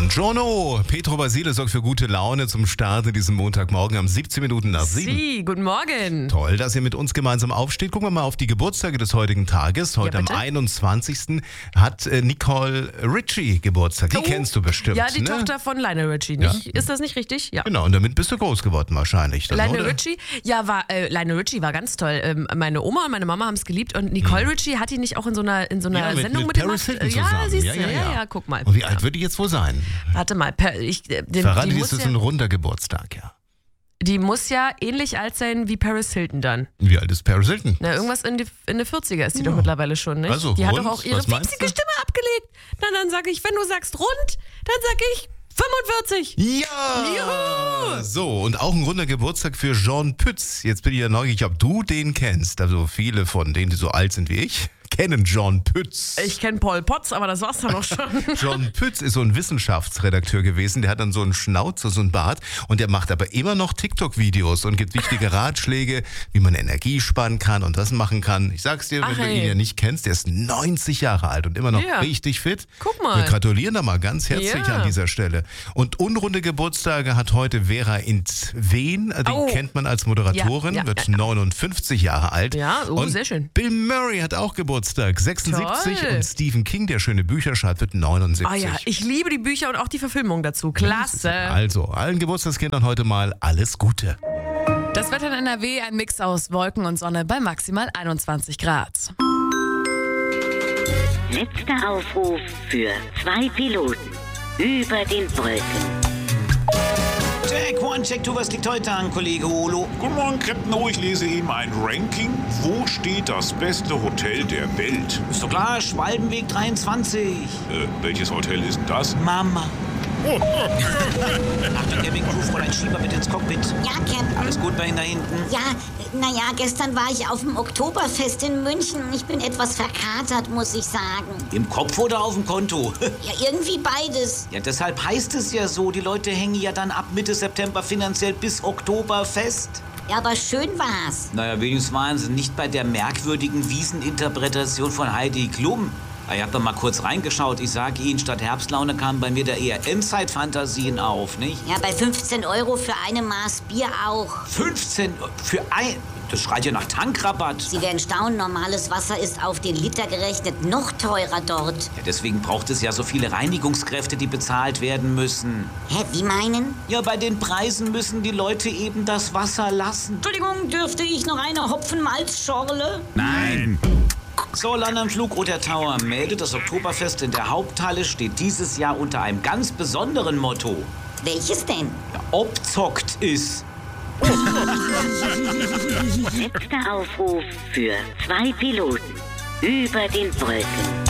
Buongiorno. Petro Basile sorgt für gute Laune zum Start in diesem Montagmorgen um 17 Minuten nach 7. Sie, guten Morgen. Toll, dass ihr mit uns gemeinsam aufsteht. Gucken wir mal auf die Geburtstage des heutigen Tages. Heute am 21. hat Nicole Richie Geburtstag. Die kennst du bestimmt. Ja, die Tochter von Lionel Richie. Nicht? Ja. Ist das nicht richtig? Ja. Genau, und damit bist du groß geworden wahrscheinlich. Dann, Lionel Richie? Ja, Lionel Richie war ganz toll. Meine Oma und meine Mama haben es geliebt. Und Nicole Richie hat die nicht auch in so einer Sendung mit Paris Hilton zusammen. Ja, siehst du. Ja, guck mal. Und wie alt wird die jetzt wohl sein? Warte mal. Verrate, ist das ein runder Geburtstag, ja. Die muss ja ähnlich alt sein wie Paris Hilton dann. Wie alt ist Paris Hilton? Na, irgendwas in der 40er ist die doch mittlerweile schon, nicht? Also, die hat rund? doch auch ihre piepsige Stimme abgelegt. Na, dann sag ich, wenn du sagst rund, dann sag ich 45. Ja! Juhu! So, und auch ein runder Geburtstag für Jean Pütz. Jetzt bin ich ja neugierig, ob du den kennst. Also viele von denen, die so alt sind wie ich, kennen Jean Pütz. Ich kenne Paul Potts, aber das war's dann auch schon. Jean Pütz ist so ein Wissenschaftsredakteur gewesen. Der hat dann so einen Schnauzer, so einen Bart. Und der macht aber immer noch TikTok-Videos und gibt wichtige Ratschläge, wie man Energie sparen kann und das machen kann. Ich sag's dir, wenn du ihn ja nicht kennst, der ist 90 Jahre alt und immer noch richtig fit. Guck mal. Wir gratulieren da mal ganz herzlich an dieser Stelle. Und unrunde Geburtstage hat heute Vera Intwen. Die kennt man als Moderatorin, wird 59 Jahre alt. Ja, und sehr schön. Bill Murray hat auch Geburtstag, 76. Toll. Und Stephen King, der schöne Bücher schreibt, wird 79. Ah ja, ich liebe die Bücher und auch die Verfilmung dazu. Klasse. Also, allen Geburtstagskindern heute mal alles Gute. Das Wetter in NRW, ein Mix aus Wolken und Sonne bei maximal 21 Grad. Letzter Aufruf für 2 Piloten über den Wolken. Check, one, check, two, was liegt heute an, Kollege Olo? Guten Morgen, Captain O. Ich lese eben ein Ranking. Wo steht das beste Hotel der Welt? Ist doch klar, Schwalbenweg 23. Welches Hotel ist denn das? Mama. Achtung, Cabin Crew, Fräulein Schieber mit ins Cockpit. Ja, Captain. Alles gut bei Ihnen da hinten? Ja, naja, gestern war ich auf dem Oktoberfest in München. Ich bin etwas verkatert, muss ich sagen. Im Kopf oder auf dem Konto? Ja, irgendwie beides. Ja, deshalb heißt es ja so, die Leute hängen ja dann ab Mitte September finanziell bis Oktoberfest. Ja, aber schön war's. Naja, wenigstens waren sie nicht bei der merkwürdigen Wieseninterpretation von Heidi Klum. Ich hab da mal kurz reingeschaut. Ich sag Ihnen, statt Herbstlaune kamen bei mir da eher Endzeitfantasien auf, nicht? Ja, bei 15 € für eine Maß Bier auch. 15 für ein... Das schreit ja nach Tankrabatt. Sie werden staunen, normales Wasser ist auf den Liter gerechnet noch teurer dort. Ja, deswegen braucht es ja so viele Reinigungskräfte, die bezahlt werden müssen. Hä, wie meinen? Ja, bei den Preisen müssen die Leute eben das Wasser lassen. Entschuldigung, dürfte ich noch eine Hopfenmalzschorle? Nein. So, London Flugroter Tower meldet, das Oktoberfest in der Haupthalle steht dieses Jahr unter einem ganz besonderen Motto. Welches denn? Ja, obzockt ist. Letzter Aufruf für 2 Piloten über den Wolken.